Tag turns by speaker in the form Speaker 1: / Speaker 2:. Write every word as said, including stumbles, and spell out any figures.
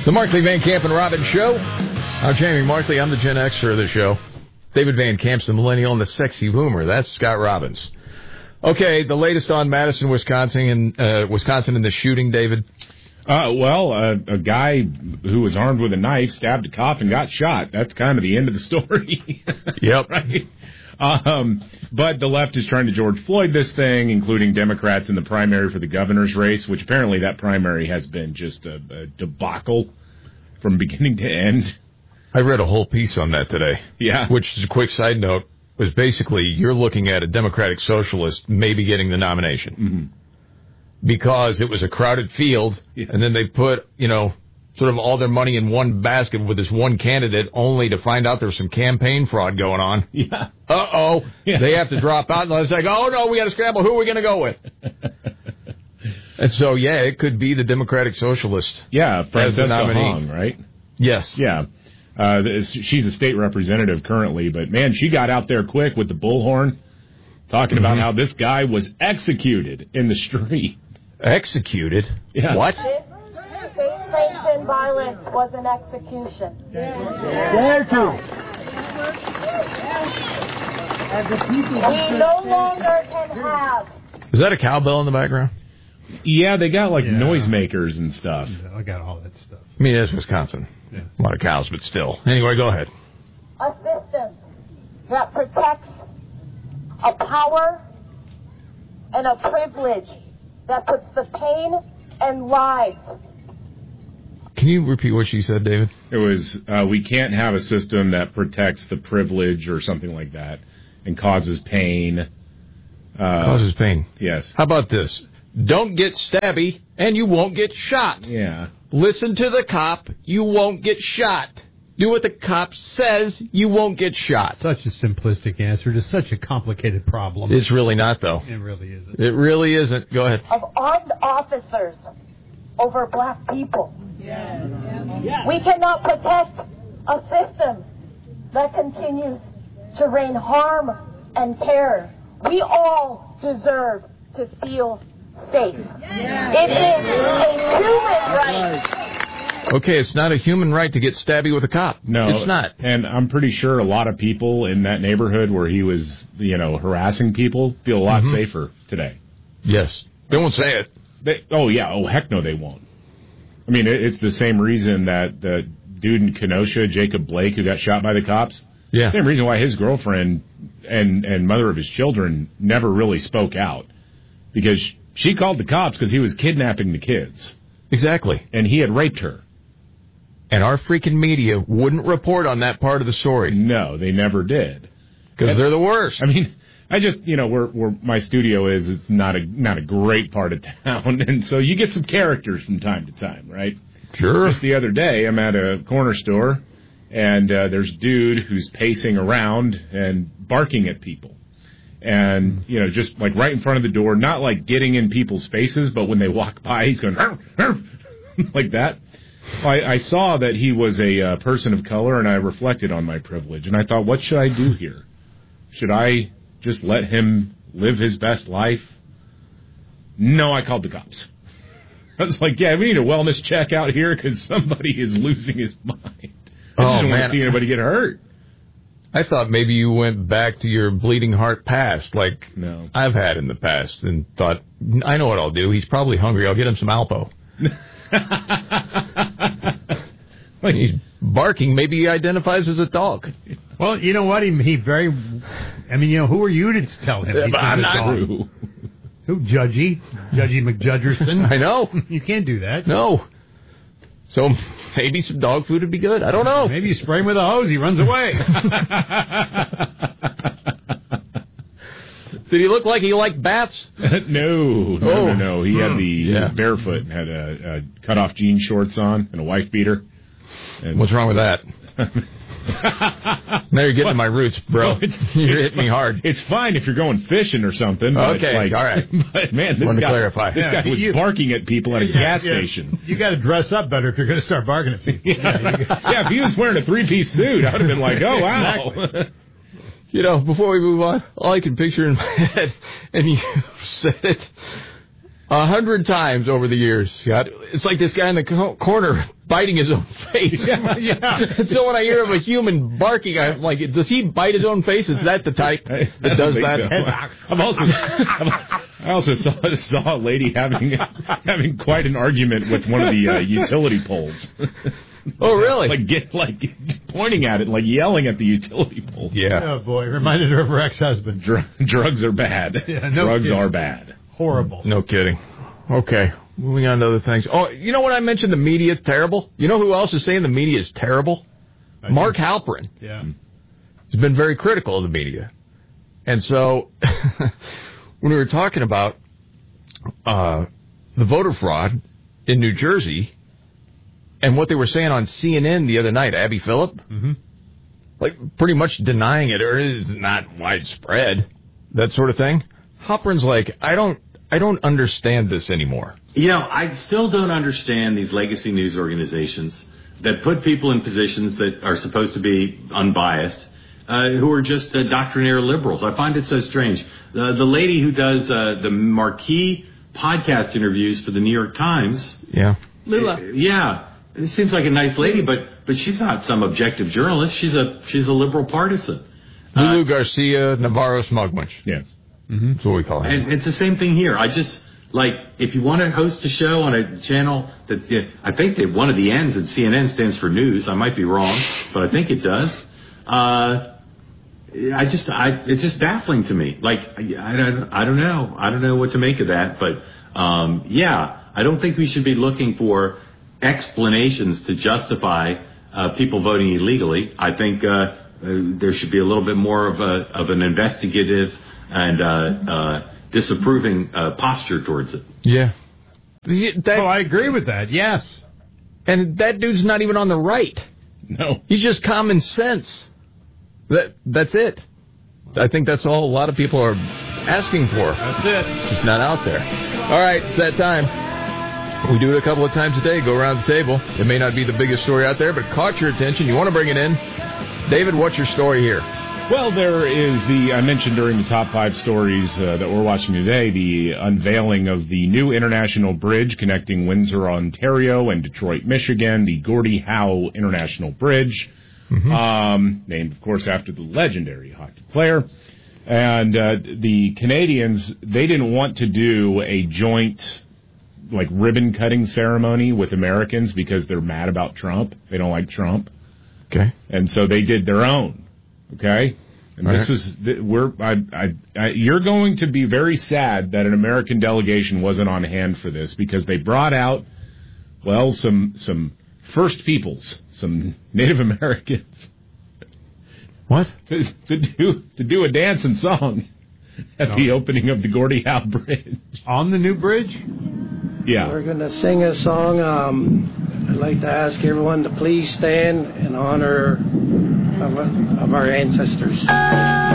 Speaker 1: The Markley, Van Camp, and Robbins Show. I'm Jamie Markley. I'm the Gen Xer of the show. David Van Camp's the millennial and the sexy boomer. That's Scott Robbins. Okay, the latest on Madison, Wisconsin, and uh, Wisconsin and the shooting, David.
Speaker 2: Uh, well, uh, a guy who was armed with a knife stabbed a cop and got shot. That's kind of the end of the story.
Speaker 1: Yep.
Speaker 2: Right? Um, but the left is trying to George Floyd this thing, including Democrats in the primary for the governor's race, which apparently that primary has been just a, a debacle from beginning to end.
Speaker 1: I read a whole piece on that today.
Speaker 2: Yeah.
Speaker 1: Which is a quick side note, was basically you're looking at a Democratic Socialist maybe getting the nomination.
Speaker 2: Mm-hmm.
Speaker 1: Because it was a crowded field, yeah. and then they put, you know, sort of all their money in one basket with this one candidate, only to find out there's some campaign fraud going on.
Speaker 2: Yeah.
Speaker 1: Uh-oh. Yeah. They have to drop out, and it's like, oh, no, we got to scramble. Who are we going to go with? And so, yeah, it could be the Democratic Socialist.
Speaker 2: Yeah, Francesca Hong, right?
Speaker 1: Yes.
Speaker 2: Yeah. Uh, she's a state representative currently, but, man, she got out there quick with the bullhorn, talking mm-hmm. about how this guy was executed in the street.
Speaker 1: Executed?
Speaker 2: Yeah.
Speaker 1: What?
Speaker 3: State-sanctioned violence was an execution.
Speaker 4: Dare to.
Speaker 3: We no longer can have.
Speaker 1: Is that a cowbell in the background?
Speaker 2: Yeah, they got like
Speaker 5: yeah.
Speaker 2: noisemakers and stuff.
Speaker 5: Yeah, I got all that stuff.
Speaker 1: I mean, it's Wisconsin.
Speaker 5: Yeah.
Speaker 1: A lot of cows, but still. Anyway, go ahead.
Speaker 3: A system that protects a power and a privilege that puts the pain and lives.
Speaker 1: Can you repeat what she said, David?
Speaker 2: It was, uh, we can't have a system that protects the privilege or something like that and causes pain. Uh,
Speaker 1: causes pain.
Speaker 2: Yes.
Speaker 1: How about this? Don't get stabby, and you won't get shot.
Speaker 2: Yeah.
Speaker 1: Listen to the cop, you won't get shot. Do what the cop says, you won't get shot.
Speaker 5: Such a simplistic answer to such a complicated problem.
Speaker 1: It's really not, though.
Speaker 5: It really isn't.
Speaker 1: It really isn't. Go ahead.
Speaker 3: Of armed officers over black people.
Speaker 4: Yeah. Yeah.
Speaker 3: We cannot protect a system that continues to rain harm and terror. We all deserve to feel safe.
Speaker 4: Yeah.
Speaker 3: It is a human right.
Speaker 1: Okay, it's not a human right to get stabby with a cop.
Speaker 2: No.
Speaker 1: It's not.
Speaker 2: And I'm pretty sure a lot of people in that neighborhood where he was, you know, harassing people feel a lot mm-hmm. safer today.
Speaker 1: Yes. They won't say it.
Speaker 2: They, oh, yeah. Oh, heck no, they won't. I mean, it, it's the same reason that the dude in Kenosha, Jacob Blake, who got shot by the cops,
Speaker 1: yeah.
Speaker 2: same reason why his girlfriend and, and mother of his children never really spoke out. Because she called the cops because he was kidnapping the kids.
Speaker 1: Exactly.
Speaker 2: And he had raped her.
Speaker 1: And our freaking media wouldn't report on that part of the story.
Speaker 2: No, they never did.
Speaker 1: Because they're the worst.
Speaker 2: I mean, I just, you know, where where my studio is, it's not a not a great part of town. And so you get some characters from time to time, right?
Speaker 1: Sure.
Speaker 2: Just the other day, I'm at a corner store, and uh, there's a dude who's pacing around and barking at people. And, you know, just like right in front of the door, not like getting in people's faces, but when they walk by, he's going, arf, arf, like that. I, I saw that he was a uh, person of color, and I reflected on my privilege. And I thought, what should I do here? Should I just let him live his best life? No, I called the cops. I was like, yeah, we need a wellness check out here because somebody is losing his mind. I just
Speaker 1: oh,
Speaker 2: don't
Speaker 1: man.
Speaker 2: want to see anybody get hurt.
Speaker 1: I thought maybe you went back to your bleeding heart past, like
Speaker 2: no.
Speaker 1: I've had in the past, and thought, I know what I'll do. He's probably hungry. I'll get him some Alpo. Like he's barking. Maybe he identifies as a dog.
Speaker 5: Well, you know what? He, he very. I mean, you know, who are you to tell him?
Speaker 1: Yeah,
Speaker 5: he's
Speaker 1: but I'm
Speaker 5: a
Speaker 1: not.
Speaker 5: dog?
Speaker 1: Who?
Speaker 5: Who? Judgy, Judgy McJudgerson.
Speaker 1: I know.
Speaker 5: You can't do that.
Speaker 1: No. So maybe some dog food would be good. I don't know.
Speaker 5: Maybe you spray him with a hose. He runs away.
Speaker 1: Did he look like he liked bats?
Speaker 2: no, no,
Speaker 1: oh.
Speaker 2: no, no. He had the he
Speaker 1: yeah.
Speaker 2: was barefoot and had a, a cut off jean shorts on and a wife beater. And
Speaker 1: what's wrong with that? Now you're getting to my roots, bro.
Speaker 2: No, it's,
Speaker 1: you're
Speaker 2: it's
Speaker 1: hitting me hard.
Speaker 2: It's fine if you're going fishing or something. But
Speaker 1: okay,
Speaker 2: like,
Speaker 1: all right.
Speaker 2: But man, this
Speaker 1: Wanted
Speaker 2: guy,
Speaker 1: to clarify.
Speaker 2: this
Speaker 5: yeah,
Speaker 2: guy was
Speaker 5: you,
Speaker 2: barking at people at a
Speaker 5: yeah,
Speaker 2: gas
Speaker 5: yeah.
Speaker 2: station.
Speaker 5: You got to dress up better if you're going to start barking at people.
Speaker 2: yeah. yeah, if he was wearing a three-piece suit, I would have been like, oh wow.
Speaker 5: Exactly.
Speaker 1: You know, before we move on, all I can picture in my head, and you said it, A hundred times over the years, Scott. It's like this guy in the co- corner biting his own face.
Speaker 5: Yeah, yeah.
Speaker 1: So when I hear of a human barking, I'm like, does he bite his own face? Is that the type
Speaker 2: I,
Speaker 1: that
Speaker 2: I
Speaker 1: does
Speaker 2: think
Speaker 1: that?
Speaker 2: So. I'm also, I also saw, saw a lady having having quite an argument with one of the uh, utility poles.
Speaker 1: Oh, really?
Speaker 2: Like get like pointing at it, like yelling at the utility pole.
Speaker 1: Yeah.
Speaker 5: Oh boy, reminded her of her ex-husband.
Speaker 2: Dr- drugs are bad.
Speaker 5: Yeah, no
Speaker 2: drugs
Speaker 5: kidding.
Speaker 2: are bad.
Speaker 5: Horrible.
Speaker 1: No kidding. Okay, moving on to other things. Oh, you know what I mentioned? The media is terrible. You know who else is saying the media is terrible?
Speaker 5: I
Speaker 1: Mark
Speaker 5: think-
Speaker 1: Halperin.
Speaker 5: Yeah.
Speaker 1: He's been very critical of the media. And so when we were talking about uh, the voter fraud in New Jersey and what they were saying on C N N the other night, Abby Phillip,
Speaker 5: Mm-hmm.
Speaker 1: like pretty much denying it, or it's not widespread, that sort of thing. Halperin's like, I don't, I don't understand this anymore.
Speaker 6: You know, I still don't understand these legacy news organizations that put people in positions that are supposed to be unbiased, uh, who are just uh, doctrinaire liberals. I find it so strange. Uh, the lady who does uh, the marquee podcast interviews for the New York Times,
Speaker 1: Yeah.
Speaker 6: Lula, yeah, it seems like a nice lady, but but she's not some objective journalist. She's a she's a liberal partisan.
Speaker 1: Lulu
Speaker 6: Uh,
Speaker 1: Garcia Navarro Smugmunch.
Speaker 2: Yes.
Speaker 1: Mm-hmm. That's what we call him.
Speaker 6: And it's the same thing here. I just, like, if you want to host a show on a channel that's, you know, I think that one of the N's in C N N stands for news. I might be wrong, but I think it does. Uh, I just, I, it's just baffling to me. Like, I, I don't, I don't know. I don't know what to make of that. But, um, yeah, I don't think we should be looking for explanations to justify uh, people voting illegally. I think uh, uh, there should be a little bit more of a of an investigative and uh, uh, disapproving uh, posture towards it.
Speaker 1: Yeah. That,
Speaker 5: Oh, I agree with that. Yes.
Speaker 1: and that dude's not even on the right.
Speaker 2: No.
Speaker 1: He's just common sense. That That's it. I think that's all a lot of people are asking for.
Speaker 5: That's it.
Speaker 1: It's just not out there. All right, it's that time. We do it a couple of times a day, go around the table. It may not be the biggest story out there, but it caught your attention. You want to bring it in. David, what's your story here?
Speaker 2: Well, there is the, I mentioned during the top five stories uh, that we're watching today, the unveiling of the new international bridge connecting Windsor, Ontario and Detroit, Michigan, the Gordie Howe International Bridge, mm-hmm. um, named, of course, after the legendary hockey player. And uh, the Canadians, they didn't want to do a joint, like, ribbon-cutting ceremony with Americans because they're mad about Trump. They don't like Trump.
Speaker 1: Okay.
Speaker 2: And so they did their own. Okay, and
Speaker 1: All
Speaker 2: this
Speaker 1: right.
Speaker 2: is we're I, I, I, you're going to be very sad that an American delegation wasn't on hand for this because they brought out well some some First Peoples, some Native Americans.
Speaker 1: What?
Speaker 2: To, to do to do a dance and song at
Speaker 5: No.
Speaker 2: the opening of the Gordie Howe Bridge.
Speaker 5: On the new bridge?
Speaker 2: Yeah.
Speaker 7: We're going to sing a song. Um, I'd like to ask everyone to please stand in honor of, of our ancestors.